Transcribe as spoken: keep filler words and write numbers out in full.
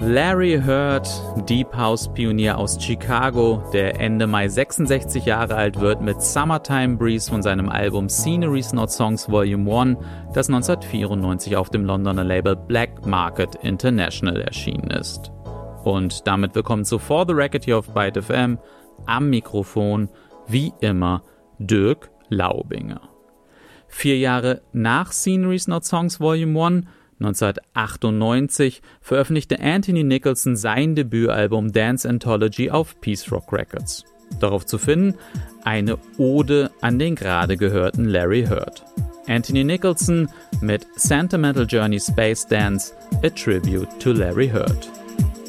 Larry Heard, Deep House Pionier aus Chicago, der Ende Mai sechsundsechzig Jahre alt wird, mit Summertime Breeze von seinem Album Sceneries Not Songs Volume eins, das neunzehnhundertvierundneunzig auf dem Londoner Label Black Market International erschienen ist. Und damit willkommen zu For the Record hier auf Byte F M, am Mikrofon, wie immer, Dirk Laubinger. Vier Jahre nach Sceneries Not Songs Volume eins, neunzehnhundertachtundneunzig, veröffentlichte Anthony Nicholson sein Debütalbum Dance Anthology auf Peace Rock Records. Darauf zu finden, eine Ode an den gerade gehörten Larry Heard. Anthony Nicholson mit Sentimental Journey Space Dance, a Tribute to Larry Heard.